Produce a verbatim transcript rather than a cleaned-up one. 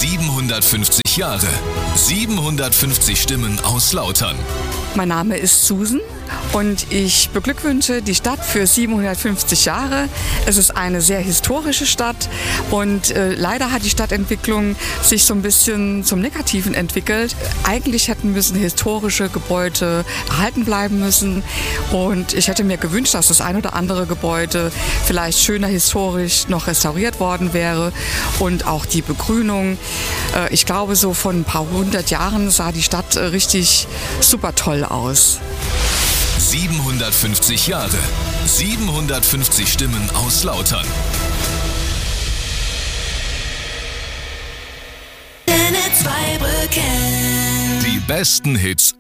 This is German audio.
siebenhundertfünfzig Jahre, siebenhundertfünfzig Stimmen aus Lautern. Mein Name ist Susan und ich beglückwünsche die Stadt für siebenhundertfünfzig Jahre. Es ist eine sehr historische Stadt und äh, leider hat die Stadtentwicklung sich so ein bisschen zum Negativen entwickelt. Eigentlich hätten müssen historische Gebäude erhalten bleiben müssen und ich hätte mir gewünscht, dass das ein oder andere Gebäude vielleicht schöner historisch noch restauriert worden wäre und auch die Begrünung. Äh, ich glaube, so von ein paar hundert Jahren sah die Stadt äh, richtig super toll aus. siebenhundertfünfzig Jahre, siebenhundertfünfzig Stimmen aus Lautern. Antenne zwei Brücken. Die besten Hits